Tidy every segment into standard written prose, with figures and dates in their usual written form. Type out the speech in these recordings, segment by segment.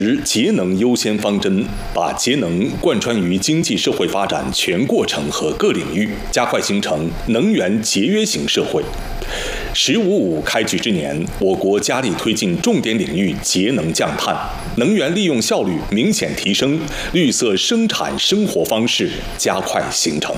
节能优先方针，把节能贯穿于经济社会发展全过程和各领域，加快形成能源节约型社会。“15+5”开局之年，我国加力推进重点领域节能降碳，能源利用效率明显提升，绿色生产生活方式加快形成。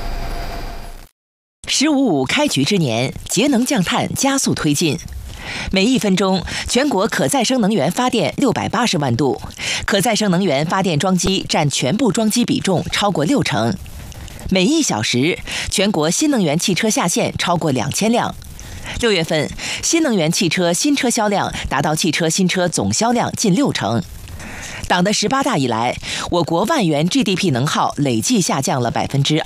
“15+5”开局之年，节能降碳加速推进。每1分钟，全国可再生能源发电680万度，可再生能源发电装机占全部装机比重超过60%。每1小时，全国新能源汽车下线超过2000辆。6月份，新能源汽车新车销量达到汽车新车总销量近60%。党的18大以来，我国万元 GDP 能耗累计下降了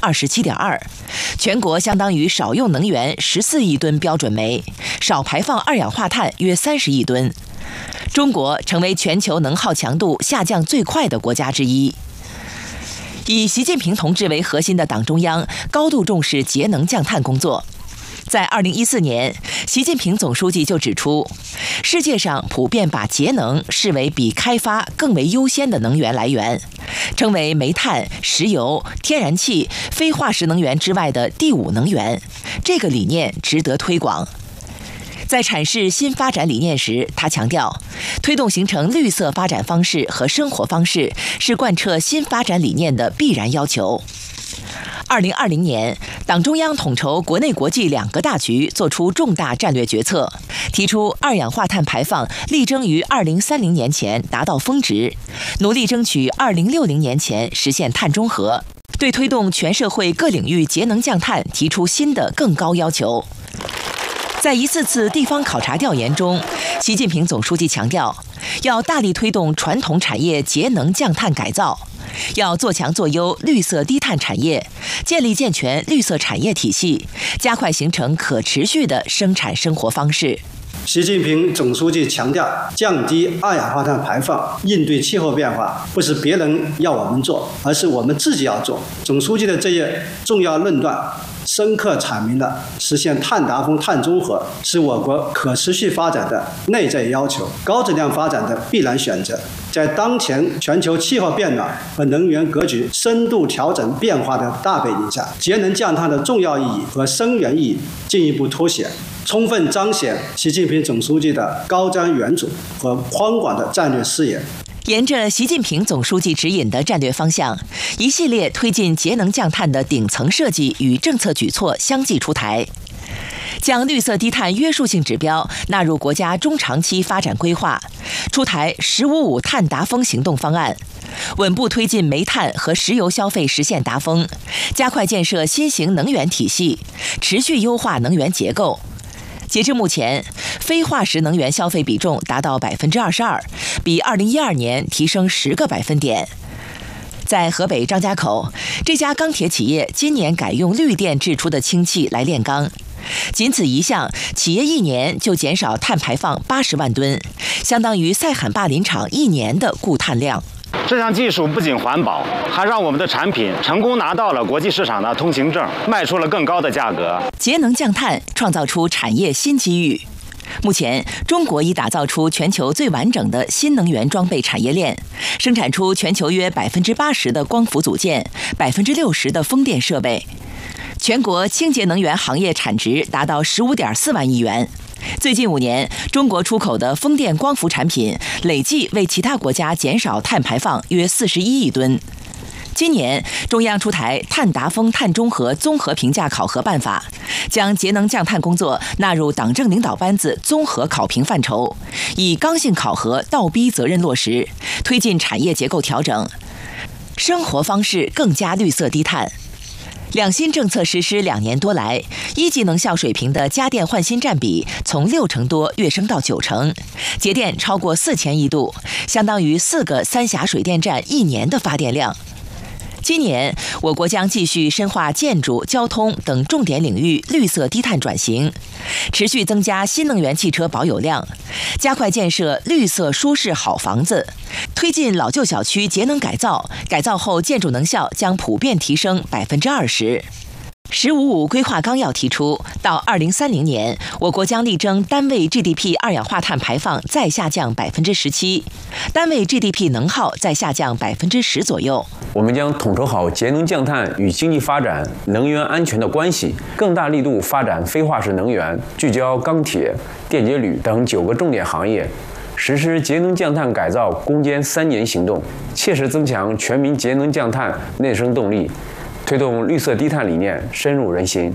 27.2%，全国相当于少用能源14亿吨标准煤，少排放二氧化碳约30亿吨。中国成为全球能耗强度下降最快的国家之一。以习近平同志为核心的党中央高度重视节能降碳工作。在2014年，习近平总书记就指出，世界上普遍把节能视为比开发更为优先的能源来源，称为煤炭、石油、天然气、非化石能源之外的第5能源。这个理念值得推广。在阐释新发展理念时，他强调，推动形成绿色发展方式和生活方式是贯彻新发展理念的必然要求。2020年，党中央统筹国内国际2个大局，作出重大战略决策，提出二氧化碳排放力争于2030年前达到峰值，努力争取2060年前实现碳中和，对推动全社会各领域节能降碳提出新的更高要求。在一次次地方考察调研中，习近平总书记强调，要大力推动传统产业节能降碳改造，要做强做优绿色低碳产业，建立健全绿色产业体系，加快形成可持续的生产生活方式。 习近平总书记强调，降低二氧化碳排放，应对气候变化，不是别人要我们做，而是我们自己要做。总书记的这一重要论断，深刻阐明了实现碳达峰、碳中和是我国可持续发展的内在要求，高质量发展的必然选择。在当前全球气候变暖和能源格局深度调整变化的大背景下，节能降碳的重要意义和深远意义进一步凸显，充分彰显习近平总书记的高瞻远瞩和宽广的战略视野。 沿着习近平总书记指引的战略方向，一系列推进节能降碳的顶层设计与政策举措相继出台，将绿色低碳约束性指标纳入国家中长期发展规划，出台“15+5”碳达峰行动方案，稳步推进煤炭和石油消费实现达峰，加快建设新型能源体系，持续优化能源结构。截至目前，非化石能源消费比重达到22%，比2012年提升10个百分点。在河北张家口，这家钢铁企业今年改用绿电制出的氢气来炼钢，仅此一项，企业1年就减少碳排放80万吨，相当于塞罕坝林场1年的固碳量。 这项技术不仅环保，还让我们的产品成功拿到了国际市场的通行证，卖出了更高的价格。 节能降碳创造出产业新机遇。目前，中国已打造出全球最完整的新能源装备产业链，生产出全球约80%的光伏组件，60%的风电设备。全国清洁能源行业产值达到15.4万亿元。最近5年，中国出口的风电光伏产品累计为其他国家减少碳排放约41亿吨。今年，中央出台碳达峰、碳中和综合评价考核办法，将节能降碳工作纳入党政领导班子综合考评范畴，以刚性考核、倒逼责任落实，推进产业结构调整，生活方式更加绿色低碳。两新政策实施2年多来，1级能效水平的家电换新占比从60%多跃升到90%，节电超过4000亿度，相当于4个三峡水电站1年的发电量。今年，我国将继续深化建筑、交通等重点领域绿色低碳转型，持续增加新能源汽车保有量，加快建设绿色舒适好房子，推进老旧小区节能改造，改造后建筑能效将普遍提升20%。 “15+5”规划纲要提出，到2030年，我国将力争单位 GDP 二氧化碳排放再下降17%，单位 GDP 能耗再下降10%左右。 我们将统筹好节能降碳与经济发展、能源安全的关系，更大力度发展非化石能源，聚焦钢铁、电解铝等9个重点行业，实施节能降碳改造攻坚3年行动，切实增强全民节能降碳内生动力。推动绿色低碳理念深入人心。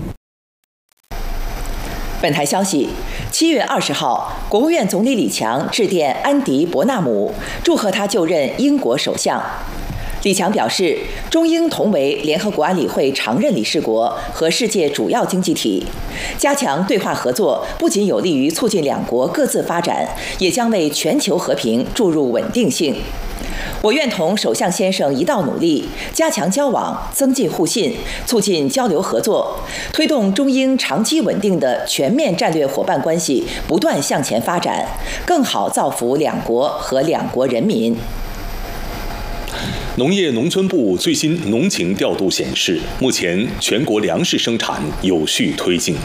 本台消息，7月20号，国务院总理李强致电安迪·伯纳姆，祝贺他就任英国首相。李强表示，中英同为联合国安理会常任理事国和世界主要经济体，加强对话合作不仅有利于促进两国各自发展，也将为全球和平注入稳定性。我愿同首相先生一道努力，加强交往，增进互信，促进交流合作，推动中英长期稳定的全面战略伙伴关系不断向前发展，更好造福两国和两国人民。 农业农村部最新农情调度显示，目前全国粮食生产有序推进。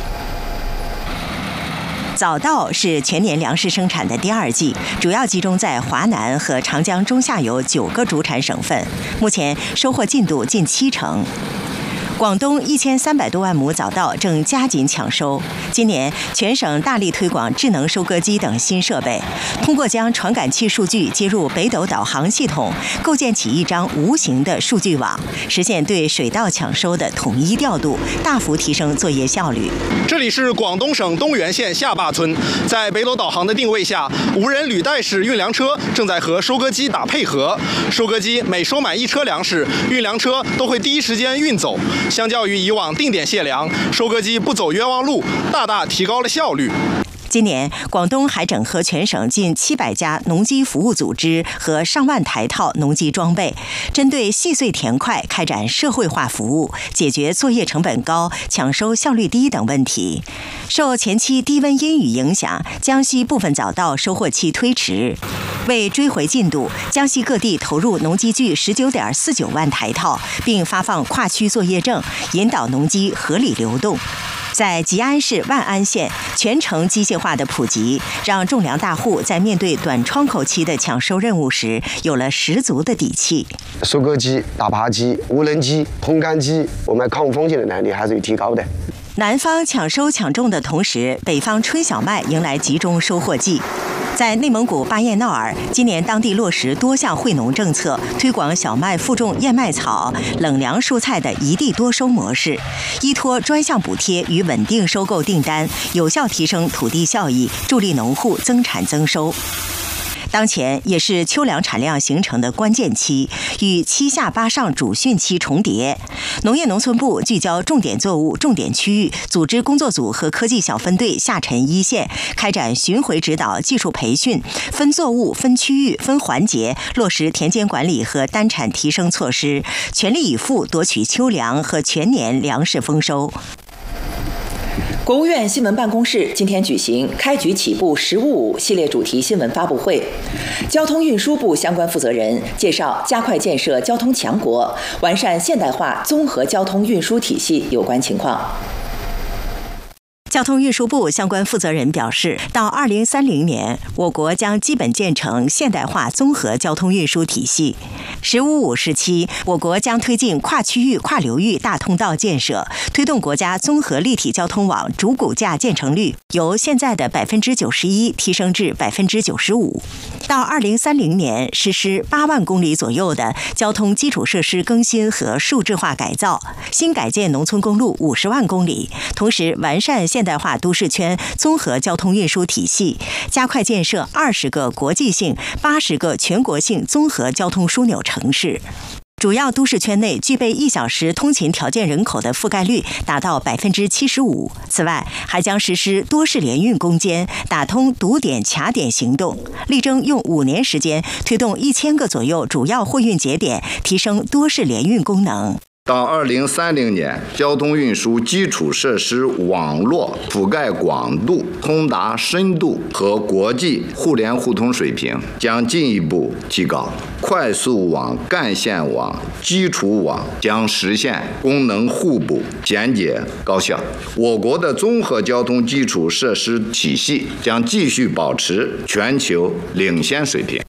早稻是全年粮食生产的第2季，主要集中在华南和长江中下游9个主产省份，目前收获进度近70%。广东1300多万亩早稻正加紧抢收。今年全省大力推广智能收割机等新设备，通过将传感器数据接入北斗导航系统，构建起一张无形的数据网，实现对水稻抢收的统一调度，大幅提升作业效率。 这里是广东省东源县下坝村，在北斗导航的定位下，无人履带式运粮车正在和收割机打配合。收割机每收满1车粮食，运粮车都会第一时间运走。相较于以往定点卸粮，收割机不走冤枉路，大大提高了效率。 今年，广东还整合全省近700家农机服务组织和上万台套农机装备，针对细碎田块开展社会化服务，解决作业成本高、抢收效率低等问题。受前期低温阴雨影响，江西部分早稻收获期推迟。为追回进度，江西各地投入农机具19.49万台套，并发放跨区作业证，引导农机合理流动。在吉安市万安县，全程机械化的普及，让种粮大户在面对短窗口期的抢收任务时，有了十足的底气。 收割机、打耙机、无人机、烘干机，我们抗风险的能力还是有提高的。 南方抢收抢种的同时，北方春小麦迎来集中收获季。在内蒙古巴彦淖尔，今年当地落实多项惠农政策，推广小麦复种燕麦草、冷凉蔬菜的一地多收模式，依托专项补贴与稳定收购订单，有效提升土地效益，助力农户增产增收。当前也是秋粮产量形成的关键期，与7下8上主汛期重叠。农业农村部聚焦重点作物、重点区域，组织工作组和科技小分队下沉一线，开展巡回指导、技术培训，分作物、分区域、分环节落实田间管理和单产提升措施，全力以赴夺取秋粮和全年粮食丰收。 国务院新闻办公室今天举行开局起步15+5系列主题新闻发布会，交通运输部相关负责人介绍加快建设交通强国、完善现代化综合交通运输体系有关情况。 交通运输部相关负责人表示，到2030年，我国将基本建成现代化综合交通运输体系。15+5时期，我国将推进跨区域、跨流域大通道建设，推动国家综合立体交通网主骨架建成率由现在的91%提升至95%。到2030年，实施8万公里左右的交通基础设施更新和数字化改造，新改建农村公路50万公里，同时完善现代化都市圈综合交通运输体系，加快建设20个国际性、80个全国性综合交通枢纽城市。主要都市圈内具备1小时通勤条件人口的覆盖率达到75%。此外，还将实施多式联运攻坚，打通堵点卡点行动，力争用5年时间推动1000个左右主要货运节点提升多式联运功能。 到2030年，交通运输基础设施网络覆盖广度、通达深度和国际互联互通水平将进一步提高。快速网、干线网、基础网将实现功能互补、简洁高效。我国的综合交通基础设施体系将继续保持全球领先水平。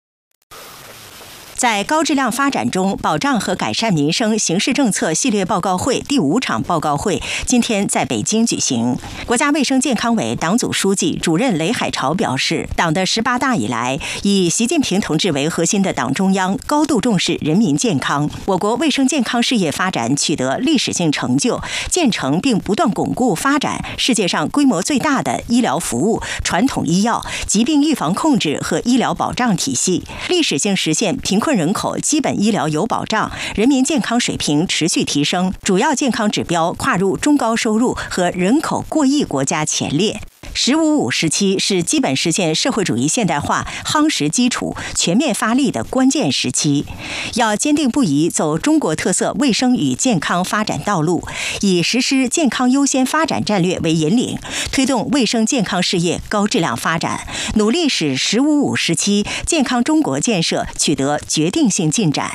在高质量发展中保障和改善民生形势政策系列报告会第5场报告会今天在北京举行。国家卫生健康委党组书记、主任雷海潮表示，党的18大以来，以习近平同志为核心的党中央高度重视人民健康，我国卫生健康事业发展取得历史性成就，建成并不断巩固发展世界上规模最大的医疗服务、传统医药、疾病预防控制和医疗保障体系，历史性实现贫困人口基本医疗有保障，人民健康水平持续提升，主要健康指标跨入中高收入和人口过亿国家前列。“15+5”时期是基本实现社会主义现代化夯实基础、全面发力的关键时期，要坚定不移走中国特色卫生与健康发展道路，以实施健康优先发展战略为引领，推动卫生健康事业高质量发展，努力使“15+5”时期健康中国建设取得决定性进展。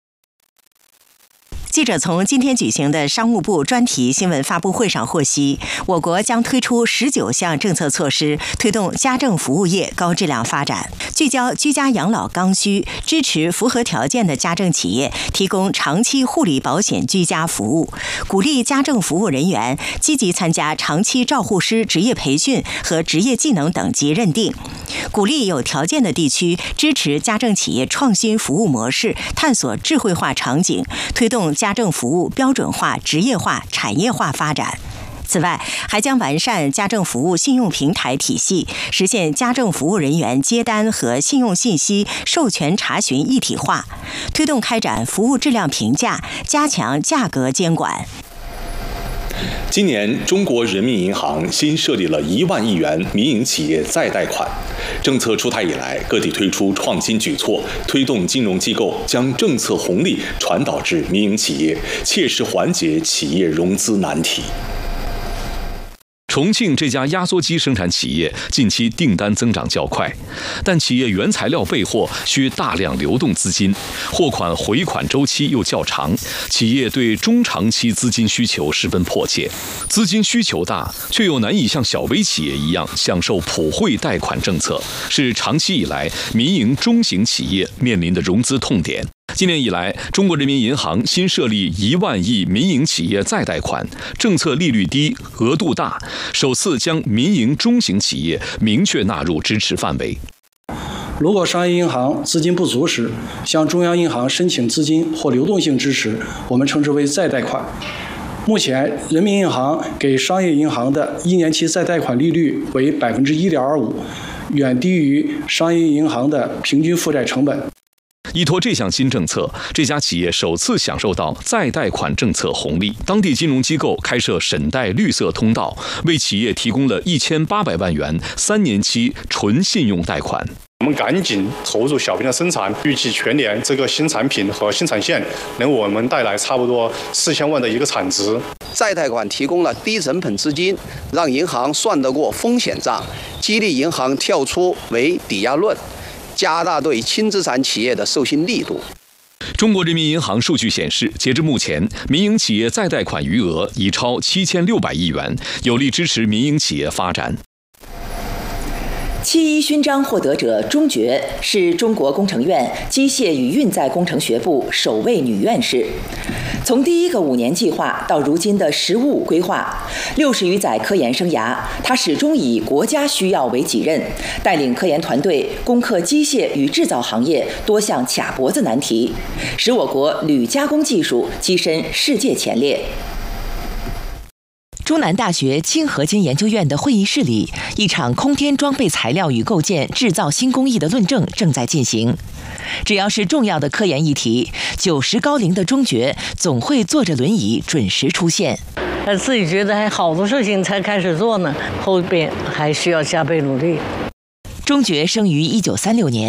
记者从今天举行的商务部专题新闻发布会上获悉，我国将推出19项政策措施，推动家政服务业高质量发展，聚焦居家养老刚需，支持符合条件的家政企业提供长期护理保险居家服务，鼓励家政服务人员积极参加长期照护师职业培训和职业技能等级认定，鼓励有条件的地区支持家政企业创新服务模式，探索智慧化场景，推动家政服务标准化、职业化、产业化发展。此外，还将完善家政服务信用平台体系，实现家政服务人员接单和信用信息授权查询一体化，推动开展服务质量评价，加强价格监管。 今年，中国人民银行新设立了1万亿元民营企业再贷款。政策出台以来，各地推出创新举措，推动金融机构将政策红利传导至民营企业，切实缓解企业融资难题。 重庆这家压缩机生产企业近期订单增长较快，但企业原材料备货需大量流动资金，货款回款周期又较长，企业对中长期资金需求十分迫切。资金需求大，却又难以像小微企业一样享受普惠贷款政策，是长期以来民营中型企业面临的融资痛点。今年以来，中国人民银行新设立1万亿民营企业再贷款，政策利率低、额度大，首次将民营中型企业明确纳入支持范围。 如果商业银行资金不足时，向中央银行申请资金或流动性支持，我们称之为再贷款。目前，人民银行给商业银行的1年期再贷款利率为1.25%，远低于商业银行的平均负债成本。 依托这项新政策，这家企业首次享受到再贷款政策红利。当地金融机构开设沈贷绿色通道，为企业提供了1800万元3年期纯信用贷款。 我们赶紧投入小瓶的生产，预计全年这个新产品和新产线能为我们带来差不多4000万的一个产值。 再贷款提供了低成本资金，让银行算得过风险账，激励银行跳出为抵押论，加大对轻资产企业的授信力度。 中国人民银行数据显示，截至目前，民营企业再贷款余额已超7600亿元，有力支持民营企业发展。 7·1勋章获得者钟珏是中国工程院机械与运载工程学部首位女院士。从第一个5年计划到如今的15+5规划，60余载科研生涯，她始终以国家需要为己任，带领科研团队攻克机械与制造行业多项卡脖子难题，使我国铝加工技术跻身世界前列。中南大学氢合金研究院的会议室里，一场空天装备材料与构建制造新工艺的论证正在进行。只要是重要的科研议题，90高龄的钟珏总会坐着轮椅准时出现。 自己觉得还好多事情才开始做呢，后边还需要加倍努力。 钟珏生于1936年。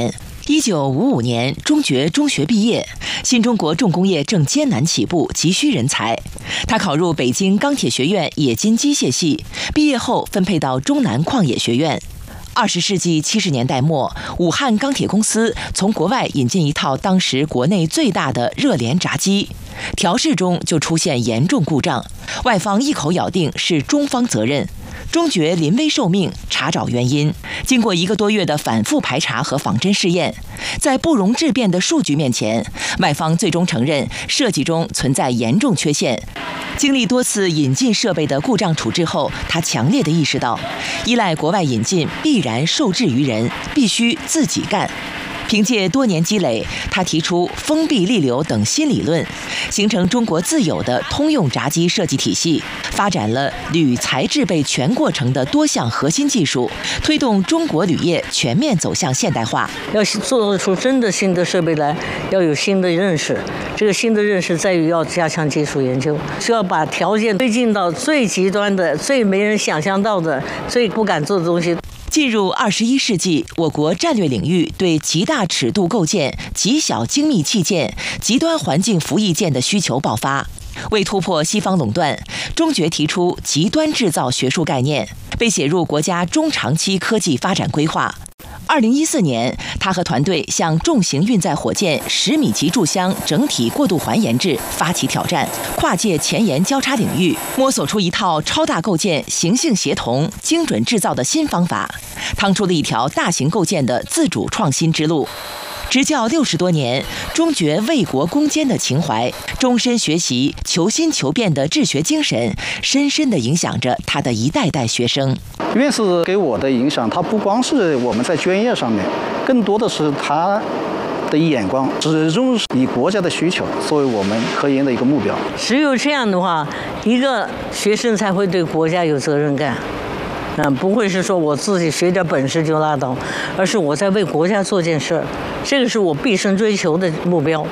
1955年，中决中学毕业，新中国重工业正艰难起步，急需人才。他考入北京钢铁学院冶金机械系，毕业后分配到中南矿业学院。20世纪70年代末，武汉钢铁公司从国外引进一套当时国内最大的热联轧机，调试中就出现严重故障，外方一口咬定是中方责任。中决临危受命查找原因，经过1个多月的反复排查和仿真试验，在不容置辩的数据面前，外方最终承认设计中存在严重缺陷。经历多次引进设备的故障处置后，他强烈地意识到，依赖国外引进必然受制于人，必须自己干。凭借多年积累，他提出封闭力流等新理论，形成中国自有的通用轧机设计体系，发展了铝材制备全过程的多项核心技术，推动中国铝业全面走向现代化。 要做出真的新的设备来，要有新的认识。这个新的认识在于要加强技术研究，需要把条件推进到最极端的、最没人想象到的、最不敢做的东西。 进入21世纪，我国战略领域对极大尺度构件、极小精密器件、极端环境服役件的需求爆发。为突破西方垄断，中决提出极端制造学术概念，被写入国家中长期科技发展规划。2014年，他和团队向重型运载火箭10米级柱箱整体过渡环研制发起挑战，跨界前沿交叉领域，摸索出一套超大构件形性协同、精准制造的新方法，趟出了一条大型构件的自主创新之路。执教60多年，中决为国攻坚的情怀，终身学习、求新求变的治学精神，深深地影响着他的一代代学生。 院士给我的影响，他不光是我们在专业上面，更多的是他的眼光，始终以国家的需求作为我们科研的一个目标。 只有这样的话，一个学生才会对国家有责任感。不会是说我自己学点本事就拉倒，而是我在为国家做件事儿，这个是我毕生追求的目标。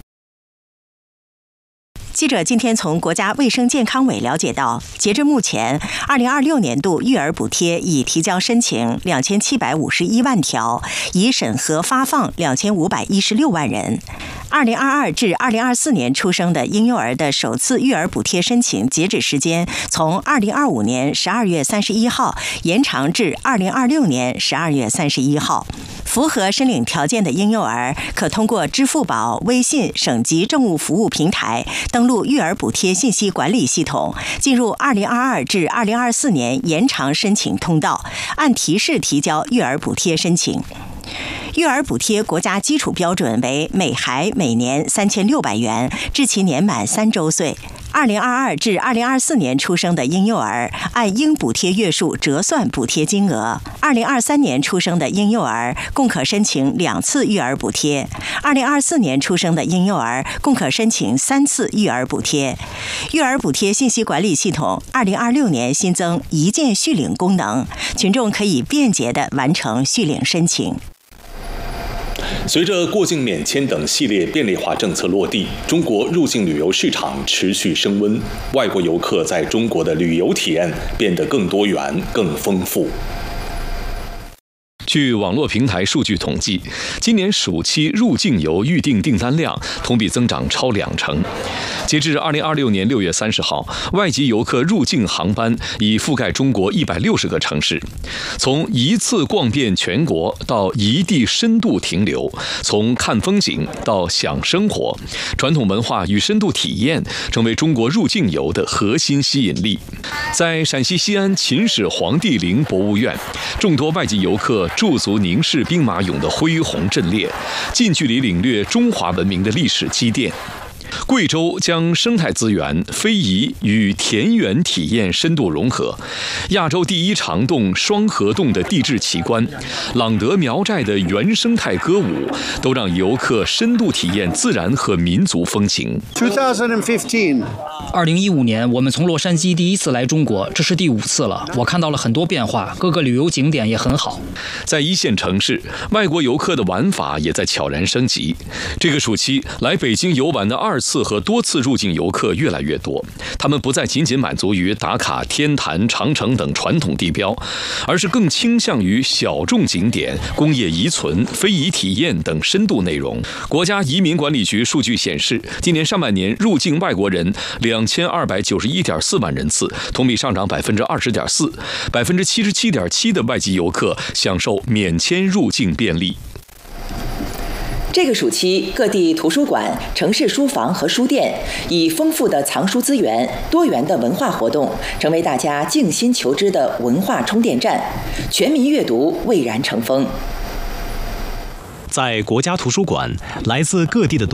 记者今天从国家卫生健康委了解到，截至目前，2026年度育儿补贴已提交申请2751万条，已审核发放2516万人。2022至2024年出生的婴幼儿的首次育儿补贴申请截止时间从2025年12月31号延长至2026年12月31号。符合申领条件的婴幼儿可通过支付宝、微信省级政务服务平台登录育儿补贴信息管理系统，进入2022至2024年延长申请通道，按提示提交育儿补贴申请。育儿补贴国家基础标准为每孩每年3600元，至其年满3周岁。2022至2024年出生的婴幼儿按应补贴月数折算补贴金额。2023年出生的婴幼儿共可申请2次育儿补贴。2024年出生的婴幼儿共可申请3次育儿补贴。育儿补贴信息管理系统2026年新增一键续领功能，群众可以便捷地完成续领申请。 随着过境免签等系列便利化政策落地，中国入境旅游市场持续升温，外国游客在中国的旅游体验变得更多元、更丰富。 据网络平台数据统计，今年暑期入境游预订订单量同比增长超20%。截至2026年6月30号，外籍游客入境航班已覆盖中国160个城市。从一次逛遍全国到一地深度停留，从看风景到享生活，传统文化与深度体验成为中国入境游的核心吸引力。在陕西西安秦始皇帝陵博物院，众多外籍游客驻足凝视兵马俑的恢宏阵列，近距离领略中华文明的历史积淀。贵州将生态资源、非遗与田园体验深度融合，亚洲第一长洞双河洞的地质奇观，朗德苗寨的原生态歌舞，都让游客深度体验自然和民族风情。 2015年，我们从洛杉矶第一次来中国，这是第5次了。我看到了很多变化，各个旅游景点也很好。 在一线城市，外国游客的玩法也在悄然升级。这个暑期来北京游玩的2次次和多次入境游客越来越多，他们不再仅仅满足于打卡天坛、长城等传统地标，而是更倾向于小众景点、工业遗存、非遗体验等深度内容。国家移民管理局数据显示，今年上半年入境外国人2291.4万人次，同比上涨20.4%， 77.7%的外籍游客享受免签入境便利。 这个暑期，各地图书馆、城市书房和书店以丰富的藏书资源、多元的文化活动，成为大家静心求知的文化充电站，全民阅读蔚然成风。 在国家图书馆，来自各地的读